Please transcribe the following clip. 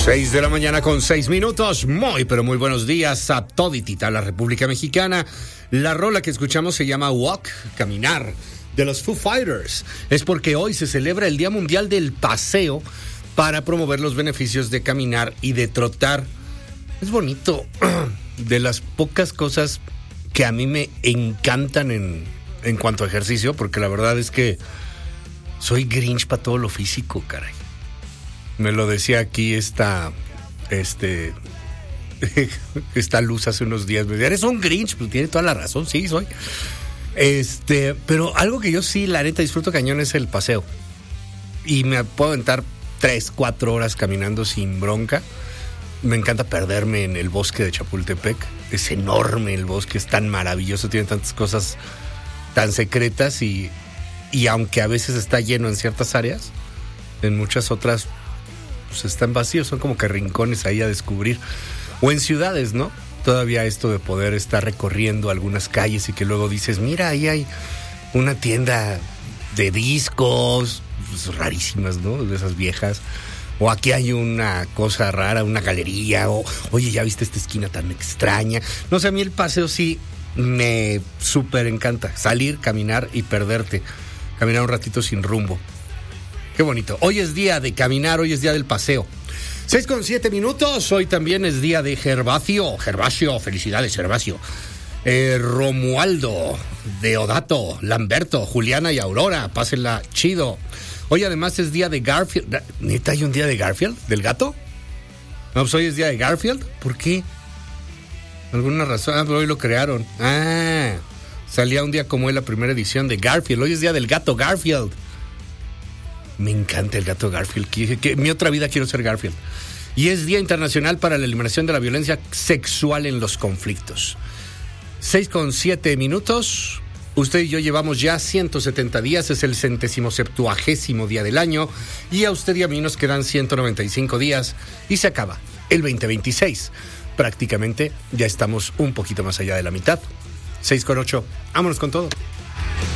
6 de la mañana con 6 minutos. Muy, pero muy buenos días a toditita la República Mexicana. La rola que escuchamos se llama Walk, Caminar, de los Foo Fighters. Es porque hoy se celebra el Día Mundial del Paseo para promover los beneficios de caminar y de trotar. Es bonito. De las pocas cosas que a mí me encantan en cuanto a ejercicio, porque la verdad es que soy Grinch para todo lo físico, caray. Me lo decía aquí esta luz hace unos días. Me decía, ¿eres un Grinch? Pues tiene toda la razón, sí, soy. Pero algo que yo sí, la neta, disfruto cañón es el paseo. Y me puedo aventar 3-4 horas caminando sin bronca. Me encanta perderme en el bosque de Chapultepec. Es enorme el bosque, es tan maravilloso, tiene tantas cosas tan secretas y aunque a veces está lleno en ciertas áreas, en muchas otras pues están vacíos, son como que rincones ahí a descubrir. O en ciudades, ¿no? Todavía esto de poder estar recorriendo algunas calles y que luego dices, mira, ahí hay una tienda de discos, pues, rarísimas, ¿no? De esas viejas. O aquí hay una cosa rara, una galería. O, oye, ¿ya viste esta esquina tan extraña? No sé, a mí el paseo sí me súper encanta. Salir, caminar y perderte. Caminar un ratito sin rumbo. Qué bonito. Hoy es día de caminar, hoy es día del paseo. 6:07 minutos. Hoy también es día de Gervasio. Gervasio, felicidades, Gervasio. Romualdo, Deodato, Lamberto, Juliana y Aurora. Pásenla chido. Hoy además es día de Garfield. ¿Neta hay un día de Garfield? ¿Del gato? No, pues hoy es día de Garfield. ¿Por qué? ¿Alguna razón? Ah, pero hoy lo crearon. Ah, salía un día como en la primera edición de Garfield. Hoy es día del gato Garfield. Me encanta el gato Garfield. Que mi otra vida quiero ser Garfield. Y es Día Internacional para la Eliminación de la Violencia Sexual en los Conflictos. 6:07 minutos. Usted y yo llevamos ya 170 días. Es el 170º día del año. Y a usted y a mí nos quedan 195 días. Y se acaba el 2026. Prácticamente ya estamos un poquito más allá de la mitad. 6:08. Vámonos con todo.